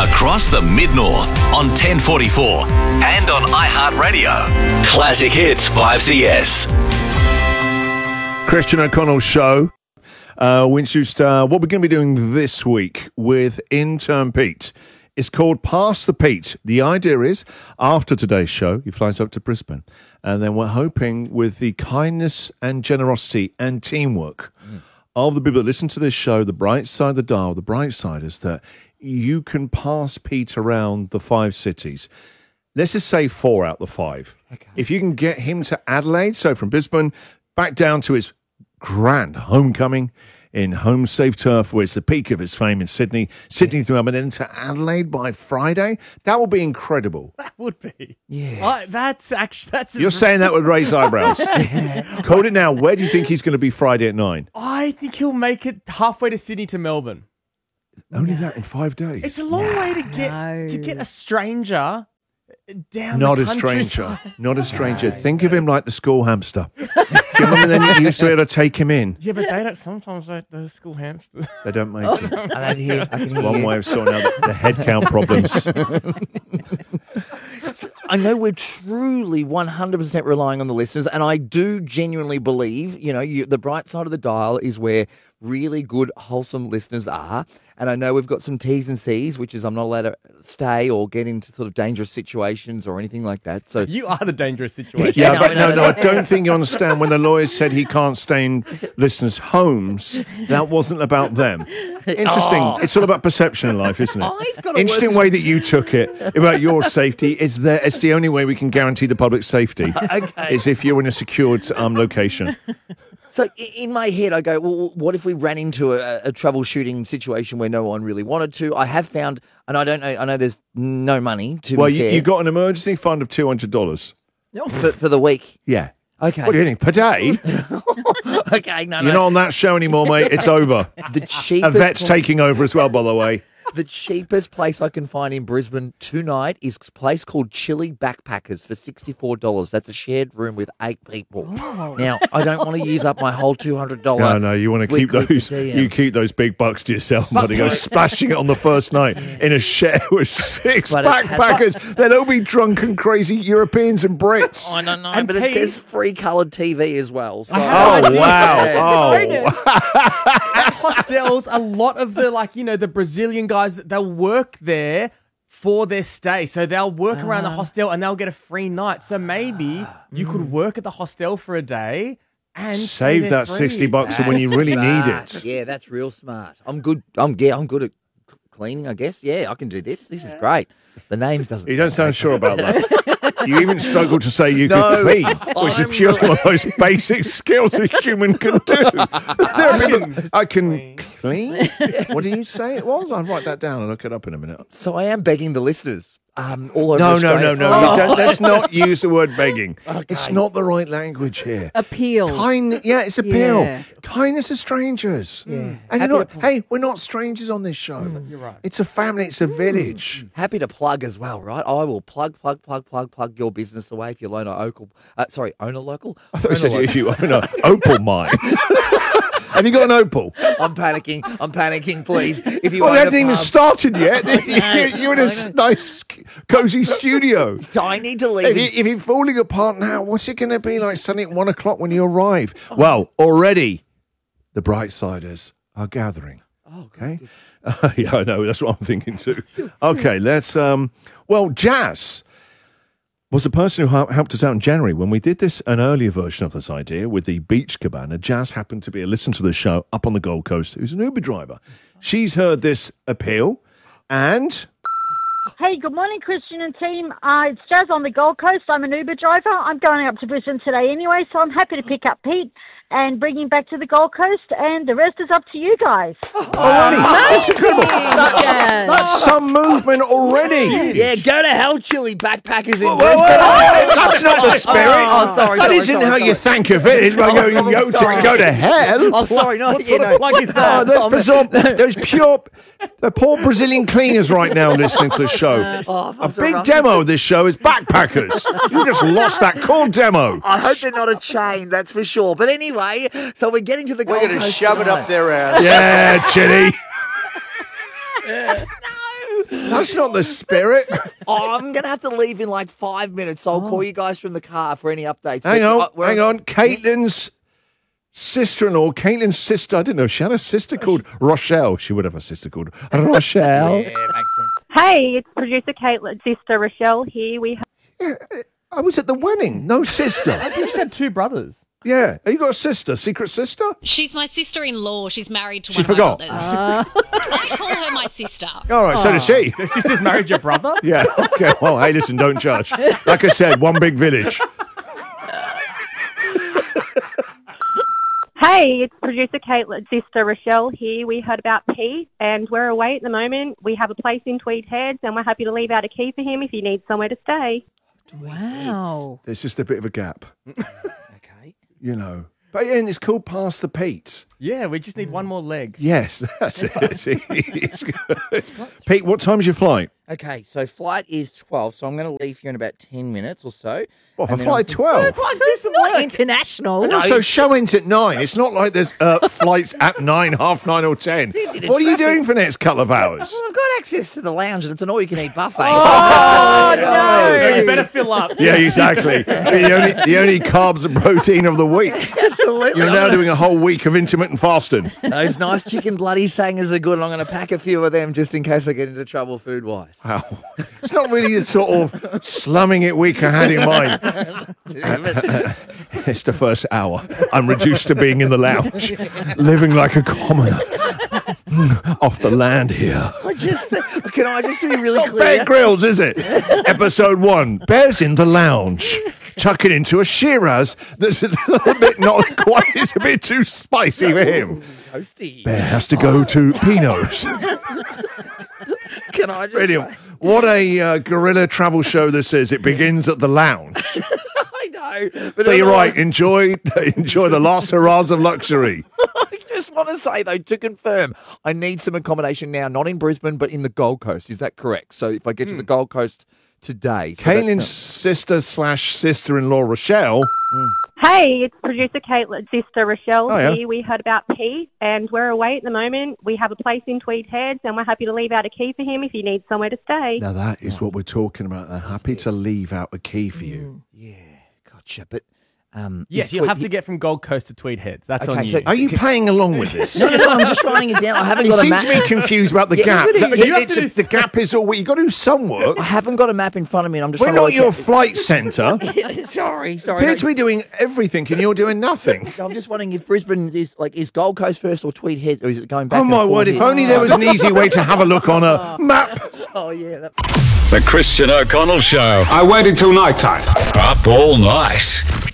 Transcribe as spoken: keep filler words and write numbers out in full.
Across the Mid-North on ten forty-four and on iHeartRadio. Classic Hits five C S. Christian O'Connell Show. Uh, Winchester, uh, what we're going to be doing this week with Intern Pete is called Pass the Pete. The idea is, after today's show, he flies up to Brisbane, and then we're hoping with the kindness and generosity and teamwork mm. of the people that listen to this show, the bright side of the dial, the bright side is that you can pass Pete around the five cities. Let's just say four out the five. Okay. If you can get him to Adelaide, so from Brisbane back down to his grand homecoming in Home Safe Turf, where it's the peak of his fame in Sydney, Sydney through and into Adelaide by Friday, that will be incredible. That would be. Yeah. Uh, that's actually... that's. You're saying that with raised eyebrows. Call it now. Where do you think he's going to be Friday at nine? I think he'll make it halfway to Sydney to Melbourne. Only that in five days? It's a long no, way to get no. to get a stranger down Not the a stranger. countryside. Not a stranger. Think of him like the school hamster. Do you remember then you used to be able to take him in? Yeah, but they don't. Sometimes they, those school hamsters. They don't make it. I don't hear. I can hear One you. way of sorting out the, the head count problems. I know we're truly one hundred percent relying on the listeners, and I do genuinely believe, you know, you, the bright side of the dial is where really good, wholesome listeners are. And I know we've got some T's and C's, which is I'm not allowed to stay or get into sort of dangerous situations or anything like that. So You are the dangerous situation. Yeah, Yeah, but no, no, no, no, I don't think you understand. When the lawyers said he can't stay in listeners' homes, that wasn't about them. Interesting. Oh. It's all about perception in life, isn't it? I've got to Interesting work way that you took it about your safety. Is that it's the only way we can guarantee the public safety. Okay. Is if you're in a secured um, location. So i- in my head, I go, well, what if we ran into a, a troubleshooting situation where no one really wanted to? I have found, and I don't know, I know there's no money to Well, be you, fair, you got an emergency fund of two hundred dollars. for, for the week. Yeah. Okay. What do you think? Per day? Okay, no, no. You're not on that show anymore, mate. It's over. The A cheapest, vet's taking over as well, by the way. the cheapest place I can find in Brisbane tonight is a place called Chili Backpackers for sixty-four dollars. That's a shared room with eight people. Now, I don't want to use up my whole two hundred dollars. No, no, you want to keep weekly those. per diem. You keep those big bucks to yourself, buddy. Go splashing it on the first night in a shed with six But it has- backpackers. They'll all be drunken, crazy Europeans and Brits. I don't know, And but it Pete- says free coloured T V as well. So. have Oh idea. wow! Yeah. Oh, At hostels, a lot of the, like, you know, the Brazilian guys, they'll work there for their stay. So they'll work around the hostel and they'll get a free night. So maybe you could work at the hostel for a day and stay save there that free. sixty bucks for when you really need Smart. it. Yeah, that's real smart. I'm good. I'm yeah, I'm good at c- cleaning, I guess. Yeah, I can do this. This is great. The name doesn't. You don't sound sure about that. You even struggle to say you No, could clean, which is I'm pure not- one of those basic skills a human can do. There are people, I can clean. What did you say it was? I'll write that down and look it up in a minute. So I am begging the listeners um, all over No, no, Australia. no, no. Oh. You don't, let's not use the word begging. It's not the right language here. Appeal. Kind, yeah, it's appeal. Yeah. Kindness of strangers. Yeah. And Happy you're not, to- hey, we're not strangers on this show. You're right. It's a family, it's a village. Happy to plug as well, right? I will plug, plug, plug, plug, plug your business away if you own a local. Uh, sorry, own a local. I thought you Own a said local. if you own an opal mine. Have you got an opal? I'm panicking. I'm panicking. Please, if you Well, own it a hasn't even pub, started yet. You're, you're in a I s- know. nice, cozy studio. I need to leave. If, in- you, if you're falling apart now, what's it going to be like suddenly at one o'clock when you arrive? Well, already the bright siders are gathering. Oh, Okay. Uh, yeah, I know. That's what I'm thinking too. Okay, let's. Um, well, Jazz was the person who hel- helped us out in January when we did this, an earlier version of this idea with the beach cabana. Jazz happened to be a listener to the show up on the Gold Coast, who's an Uber driver. She's heard this appeal, and Hey, good morning, Christian and team. Uh, it's Jazz on the Gold Coast. I'm an Uber driver. I'm going up to Brisbane today anyway, so I'm happy to pick up Pete and bring him back to the Gold Coast, and the rest is up to you guys. already, that's incredible. That's, Jazz. that's some movement already. yeah, go to hell, Chili Backpackers in Whoa, Brisbane. whoa, whoa, that's not the spirit. Oh, sorry, that sorry, isn't sorry, how sorry. you thank a village by going, Oh, yo, sorry. to go to hell. Oh, sorry, no. What you sort of know. plug is Oh, that? there's, Oh, bizarre, there's pure, the poor Brazilian cleaners right now listening to the show. Oh, A I'm big sorry. demo of this show is backpackers. You just lost that core demo. I hope they're not a chain, that's for sure. But anyway, so we're getting to the Gold We're going to Coast shove it tonight. up their ass. Yeah, Chitty. That's not the spirit. Oh, I'm going to have to leave in like five minutes, so I'll call you guys from the car for any updates. Hang But, on, uh, we're- hang on. Caitlin's sister-in-law, Caitlin's sister, I didn't know, she had a sister called Rochelle. She would have a sister called Rochelle. Yeah, makes sense. Hey, it's producer Caitlin's sister Rochelle here. We I was at the wedding. No sister. You just had two brothers. Yeah. Have you got a sister? Secret sister? She's my sister-in-law. She's married to She one forgot. of my brothers. I call her my sister. All right, so does she. Your sister's married your brother? Yeah. Okay. Well, hey, listen, don't judge. Like I said, one big village. Hey, it's producer Caitlin's sister Rochelle here. We heard about Pete, and we're away at the moment. We have a place in Tweed Heads, and we're happy to leave out a key for him if he needs somewhere to stay. Wow. There's just a bit of a gap, Okay. you know. But and it's called Past the Pete. Yeah, we just need one more leg. Yes, that's it. It's good. Pete, what time's your flight? Okay, so flight is twelve, so I'm going to leave here in about ten minutes or so. What, for And then flight twelve? So not international. No, so show ends at nine. It's not like there's uh, flights at nine, half nine, or ten. What are you doing for the next couple of hours? Well, I've got access to the lounge and it's an all-you-can-eat buffet. Oh, No, you no. better fill up. Yeah, exactly. the only the only carbs and protein of the week. Absolutely. You're now doing a whole week of intermittent fasting. Those nice chicken bloody sangers are good, and I'm going to pack a few of them just in case I get into trouble food-wise. Wow. It's not really the sort of slumming it week I had in mind. It's the first hour. I'm reduced to being in the lounge, living like a commoner. Off the land here. I just, can I just be really Not clear? Bear Grylls, is it? Episode one. Bear's in the lounge. Chucking into a Shiraz that's a little bit not quite, it's a bit too spicy for him. Toasty. Bear has to go to Pinot's. Can I just Brilliant. What a uh, guerrilla travel show this is. It begins at the lounge. I know. But But you're otherwise- right. Enjoy, enjoy the last hurrahs of luxury. I just want to say, though, to confirm, I need some accommodation now, not in Brisbane, but in the Gold Coast. Is that correct? So if I get to the Gold Coast today. So Caitlin's that's- sister slash sister-in-law, Rochelle. Hey, it's producer Caitlin's sister Rochelle Oh, yeah. here. We heard about Pete, and we're away at the moment. We have a place in Tweed Heads, and we're happy to leave out a key for him if he needs somewhere to stay. Now that is what we're talking about. They're happy to leave out a key for you. Yeah, gotcha. But um, Yes, he's- you'll have he- to get from Gold Coast to Tweed Heads. That's Okay, on so- you. Are you playing along with this? No, no, no. I'm just writing it down. I haven't You got a seem map. to be confused about the Yeah, gap. isn't it? That- You have it's to a- do- the gap is all. You've got to do some work. I haven't got a map in front of me, and I'm just We're trying not to your work flight centre. out- sorry, sorry. Appear no, to be doing everything, and you're doing nothing. I'm just wondering if Brisbane is like is Gold Coast first or Tweed Heads, or is it going back? Oh and my forth word! If here? only there was an easy way to have a look on a map. Oh yeah. That- The Christian O'Connell Show. I waited till night time. Up all night.